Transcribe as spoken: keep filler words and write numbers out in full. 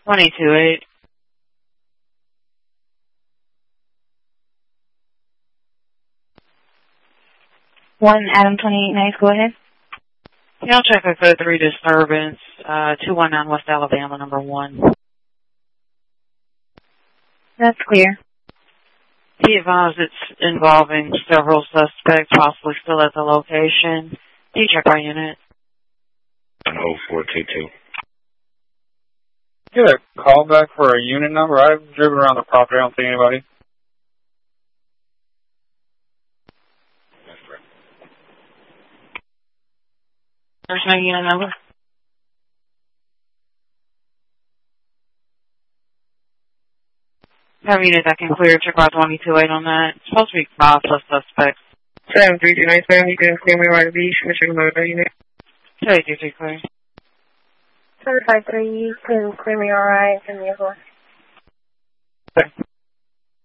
twenty-two eight. one Adam twenty-eight nice, go ahead. Yeah, I'll check a code three disturbance, uh, two one nine West Alabama, number one. That's clear. He advised it's involving several suspects, possibly still at the location. Do you check our unit? oh four two two. Get a call back for a unit number. I've driven around the property. I don't see anybody. There's no unit number. Have unit that can clear. Check out twenty-two eight on that. It's supposed to be five plus suspects. seven three two nine seven, you can clear me right to beach. Make sure you know that unit. thirty-two three clear. seven five three, you can clear me alright. Send me a horse. Okay.